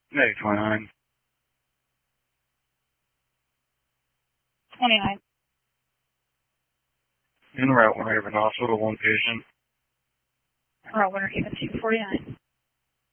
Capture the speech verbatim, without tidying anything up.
Maybe twenty-nine. twenty-nine. In route one, Haven Hospital, one patient. Route one, Haven two forty-nine.